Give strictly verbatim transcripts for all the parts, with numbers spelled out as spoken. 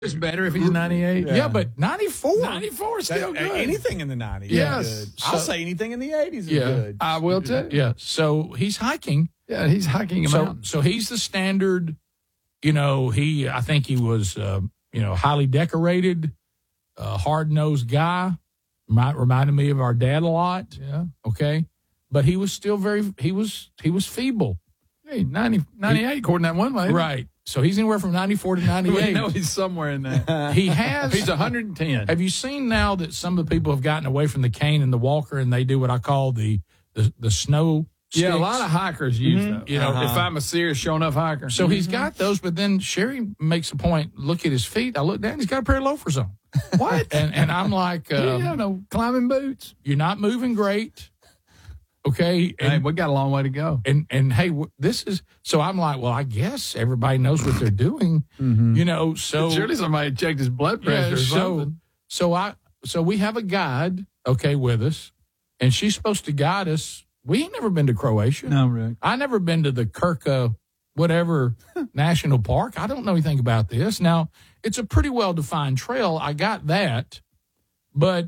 It's better if he's ninety-eight. Yeah, Yeah, but ninety-four. ninety-four is still That- good. Anything in the nineties Yes. is good. I'll So- say anything in the eighties is Yeah. good. I will too. Yeah. So he's hiking. Yeah, he's hiking him So out. so he's the standard. You know, he. I think he was. Uh, you know, highly decorated, uh, hard nosed guy. Might reminded me of our dad a lot. Yeah. Okay, but he was still very. He was. He was feeble. Hey, ninety, ninety-eight, according to that one lady. Right. So he's anywhere from ninety-four to We ninety-eight. know he's somewhere in there. He has. He's one hundred ten. Have you seen now that some of the people have gotten away from the cane and the walker, and they do what I call the the, the snow sticks? Yeah, a lot of hikers use those. You know, if Uh-huh. I'm a serious, show enough hiker. So he's got those, but then Sherry makes a point. Look at his feet. I look down. He's got a pair of loafers on. What? And and I'm like, um, yeah, no climbing boots. you're not moving great. Okay. Hey, And, we got a long way to go. and and hey, w- this is so. I'm like, well, I guess everybody knows what they're doing. You know, so Surely somebody checked his blood pressure Yeah, or so something. so I so we have a guide, okay, with us, and she's supposed to guide us. We ain't never been to Croatia. No, Rick. I never been to the Kirka, whatever national park. I don't know anything about this. Now it's a pretty well defined trail. I got that, but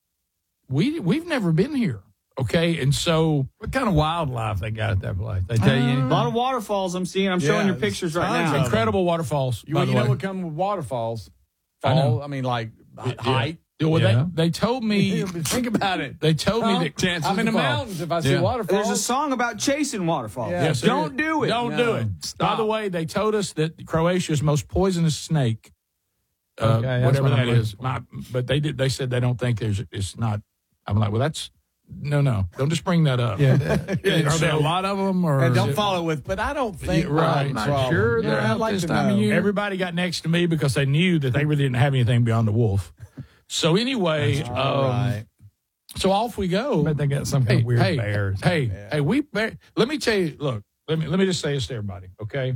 we we've never been here. Okay, and so What kind of wildlife they got at that place? They tell you A anything? lot of waterfalls I'm seeing. I'm showing Yeah, you pictures tons right of now. them. incredible waterfalls. You, by you the know way. what comes with waterfalls? I know. Fall. I, mean, like h- height. Yeah, well, Yeah. they they told me Think about it. they told me Huh? that Chances I'm in the to fall. mountains. If I see Yeah. waterfalls, There's a song about chasing waterfalls. Yeah. Yes, there Don't is. do it. Don't No. do it. Stop. By the way, they told us that Croatia's most poisonous snake, uh, Okay, that's whatever what I'm that looking is. for. My, but they did. They said they don't think there's. It's not. I'm like, well, that's no, no. Don't just bring that up. Yeah. Are there a lot of them, or and is don't it- follow with. But I don't think. Yeah, right. I'm Not sure they're I'd out like this to time of know. year. Everybody got next to me because they knew that they really didn't have anything beyond the wolf. So anyway, um, All right. so off we go. Bet they got some kind Hey, of weird hey, bears. Hey, Yeah. hey, we bear, let me tell you, look, let me let me just say this to everybody, okay?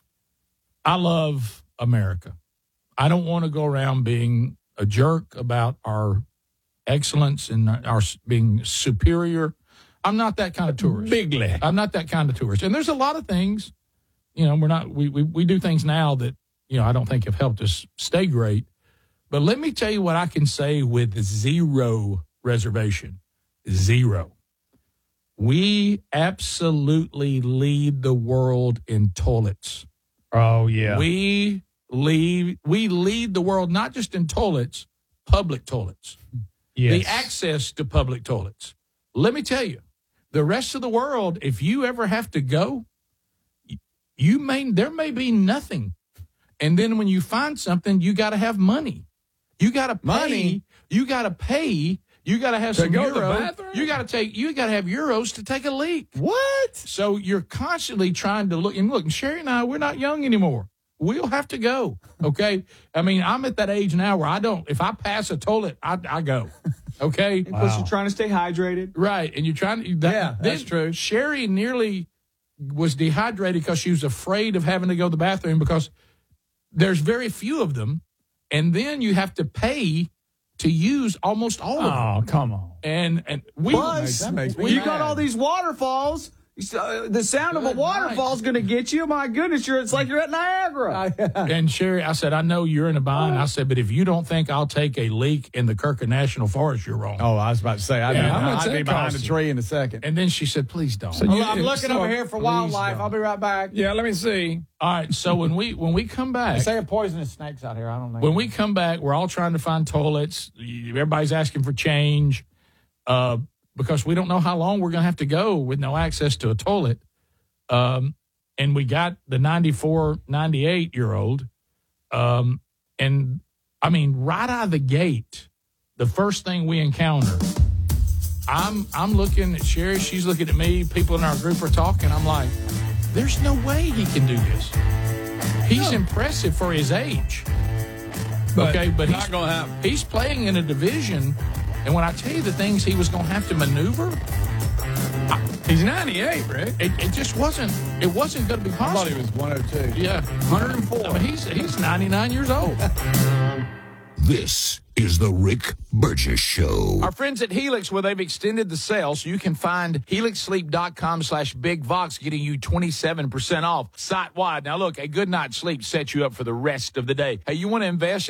I love America. I don't want to go around being a jerk about our excellence and our s- being superior. I'm not that kind of tourist. Bigly. I'm not that kind of tourist. And there's a lot of things, you know, we're not we we, we do things now that, you know, I don't think have helped us stay great. But let me tell you what I can say with zero reservation. Zero. We absolutely lead the world in toilets. Oh, yeah. We lead we lead the world not just in toilets, public toilets. yes. The access to public toilets. Let me tell you, the rest of the world, if you ever have to go, you may there may be nothing. And then when you find something, you got to have money. You got to pay. Money? You got to pay. You got to have To some go to the euros. bathroom? You got to take. You got to have euros to take a leak. What? So you're constantly trying to look. And look, Sherry and I, we're not young anymore. We'll have to go. Okay. I mean, I'm at that age now where I don't. If I pass a toilet, I, I go. Okay. Plus, you're trying to stay hydrated. Right. And you're trying to. That, Yeah, that's then true. Sherry nearly was dehydrated because she was afraid of having to go to the bathroom because there's very few of them. And then you have to pay to use almost all of them. Oh, come on. And and we Plus, that makes me you mad. got all these waterfalls. Uh, the sound of a Good waterfall is going to get you. My goodness, you're it's like you're at Niagara. and Sherry, I said, I know you're in a bind. I said, but if you don't think I'll take a leak in the Kirka National Forest, you're wrong. Oh, I was about to say. I'd, Yeah, be, how much I'd be that behind cost a you? tree in a second. And then she said, please don't. So you- I'm looking so- over here for Please wildlife. don't. I'll be right back. Yeah, let me see. All right. So when we when we come They back, say a poisonous snakes out here. I don't know. when we come back, we're all trying to find toilets. Everybody's asking for change uh, because we don't know how long we're going to have to go with no access to a toilet. Um, and we got the ninety-four, ninety-eight year old. Um, and I mean, right out of the gate, the first thing we encounter, I'm I'm looking at Sherry. She's looking at me. People in our group are talking. I'm like, there's no way he can do this. He's impressive for his age. But okay, but not he's, going to happen. he's playing in a division. And when I tell you the things he was going to have to maneuver, He's ninety-eight, Rick. it, it just wasn't. It wasn't going to be I thought possible. he was one oh two. Yeah, one hundred four. I mean, he's he's ninety-nine years old. This is the Rick Burgess Show. Our friends at Helix, well, they've extended the sale, so you can find helix sleep dot com slash big vox, getting you twenty-seven percent off site-wide. Now, look, a good night's sleep sets you up for the rest of the day. Hey, you want to invest?